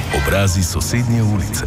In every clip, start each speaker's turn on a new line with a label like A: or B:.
A: Obrazi sosednje ulice.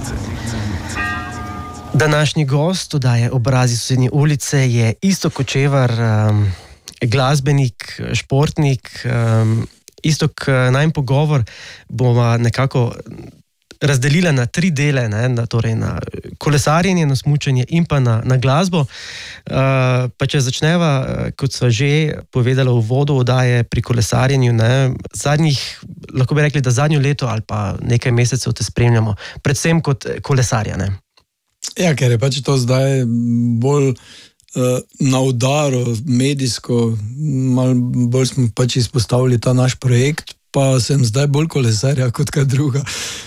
B: Današnji gost oddaje Obrazi sosednje ulice je Iztok Kočevar, glasbenik, športnik. Iztok, najmanj pogovor bomo nekako razdelila na 3 dele, torej na kolesarjenje, na smučanje in pa na glasbo. Pa če začneva, kot sva že povedala v uvodu oddaje, pri kolesarjenju, lahko bi rekli, da zadnjo leto ali pa nekaj mesecev te spremljamo, predvsem kot kolesarja, ne?
C: Ja, ker je pač to zdaj bolj na udaru medijsko, malo bolj smo pač izpostavili ta naš projekt, pa sem zdaj bolj kolesarja kot kaj druga.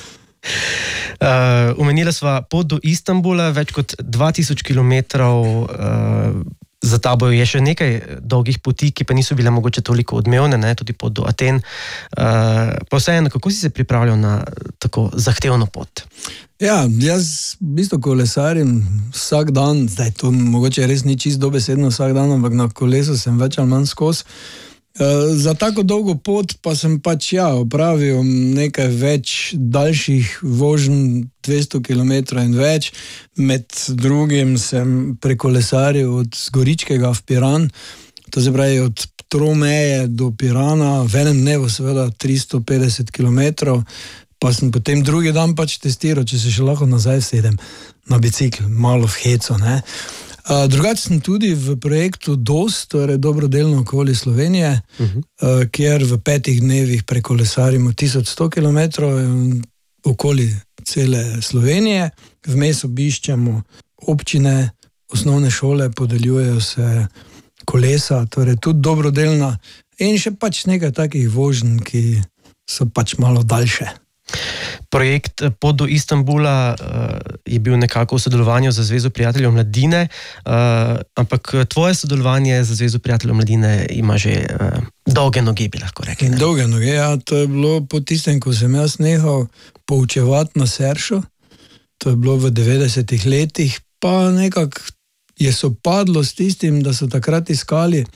B: Omenila sva pot do Istanbula, več kot 2000 kilometrov, za tabo je še nekaj dolgih poti, ki pa niso bile mogoče toliko odmevne, tudi pot do Aten. Pa vseeno, kako si se pripravljal na tako zahtevno pot?
C: Ja, jaz v bistvu kolesarim vsak dan, zdaj to mogoče res ni čisto dobesedno vsak dan, ampak na kolesu sem več ali manj skozi. Za tako dolgo pot pa sem pač opravil nekaj več daljših voženj, 200 km in več. Med drugim sem prekolesaril od Goričkega v Piran, to se pravi od Tromeje do Pirana, v enem dnevu seveda 350 km, pa sem potem drugi dan pač testiral, če se še lahko nazaj sedem na bicikl, malo v heco, ne. Drugače sem tudi v projektu DOS, torej Dobrodelno okoli Slovenije, kjer v 5 dnevih prekolesarimo 1100 km okoli cele Slovenije. Vmes obiščemo občine, osnovne šole, podeljujejo se kolesa, torej tudi dobrodelna in še pač nekaj takih voženj, ki so pač malo daljše.
B: Projekt Pot do Istanbula je bil nekako v sodelovanju z Zvezo prijateljev mladine, ampak tvoje sodelovanje z Zvezo prijateljev mladine ima že dolge noge, bi lahko rekli.
C: Dolge noge, to je bilo po tistem, ko sem jaz nehal poučevati na Seršu, to je bilo v 90-ih letih, pa nekako je sopadlo s tistim, da so takrat iskali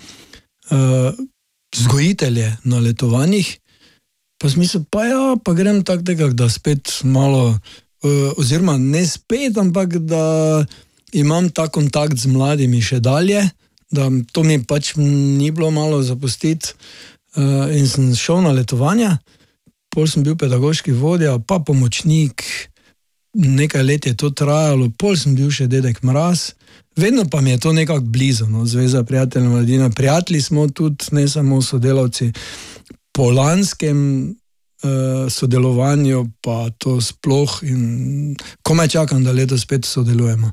C: vzgojitelje na letovanjih. Pa smisel, pa grem tako, da spet malo, oziroma ne spet, ampak da imam ta kontakt z mladimi še dalje, da to mi pač ni bilo malo zapustiti in sem šel na letovanja, pol sem bil pedagoški vodja, pa pomočnik, nekaj let je to trajalo, pol sem bil še dedek Mraz, vedno pa mi je to nekako blizu, Zveza prijateljev mladine, prijatelji smo tudi, ne samo sodelavci. Po lanskem sodelovanju pa to sploh in komaj čakam, da letos spet sodelujemo.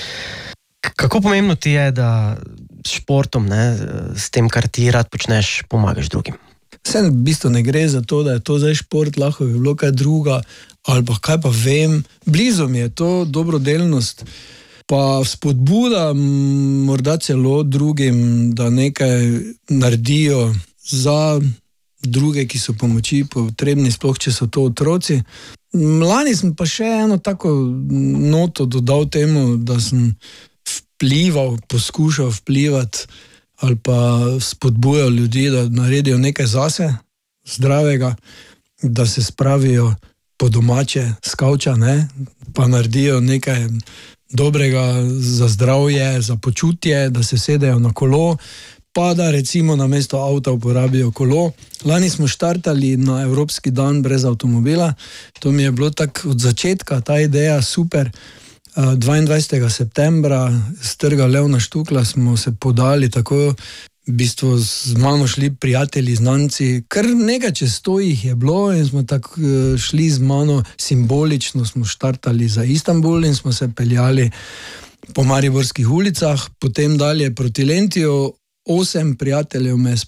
B: Kako pomembno ti je, da s športom, s tem, kar ti rad počneš, pomagaš drugim?
C: Vse v bistvu ne gre za to, da je to zdaj šport, lahko bi bilo kaj druga, ali pa kaj pa vem. Blizu mi je to dobrodelnost, pa spodbuda morda celo drugim, da nekaj naredijo za druge, ki so pomoči potrebni, sploh če so to otroci. Lani sem pa še eno tako noto dodal temu, da sem poskušal vplivati ali pa spodbujal ljudi, da naredijo nekaj zase zdravega, da se spravijo po domače s kavča, pa naredijo nekaj dobrega za zdravje, za počutje, da se sedejo na kolo, pa da recimo namesto avta uporabijo kolo. Lani smo štartali na Evropski dan brez avtomobila. To mi je bilo tako od začetka, ta ideja super. 22. septembra z trga Levna Štukla smo se podali tako, v bistvu z mano šli prijatelji, znanci, kar nekaj čez 100 jih je bilo in smo tako šli z mano simbolično, smo štartali za Istanbul in smo se peljali po mariborskih ulicah, potem dalje proti Lentiju. 8 prijateljev me je